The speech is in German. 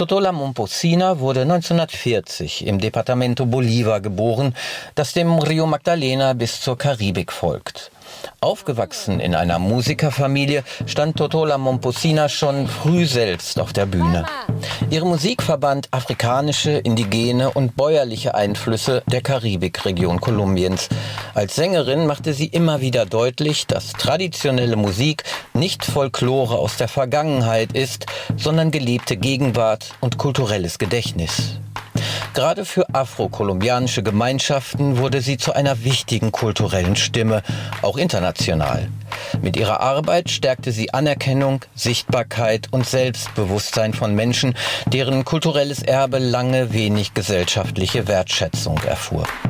Totola Momposina wurde 1940 im Departamento Bolívar geboren, das dem Rio Magdalena bis zur Karibik folgt. Aufgewachsen in einer Musikerfamilie, stand Totola Momposina schon früh selbst auf der Bühne. Ihre Musik verband afrikanische, indigene und bäuerliche Einflüsse der Karibikregion Kolumbiens. Als Sängerin machte sie immer wieder deutlich, dass traditionelle Musik nicht Folklore aus der Vergangenheit ist, sondern gelebte Gegenwart und kulturelles Gedächtnis. Gerade für afro-kolumbianische Gemeinschaften wurde sie zu einer wichtigen kulturellen Stimme, auch international. Mit ihrer Arbeit stärkte sie Anerkennung, Sichtbarkeit und Selbstbewusstsein von Menschen, deren kulturelles Erbe lange wenig gesellschaftliche Wertschätzung erfuhr.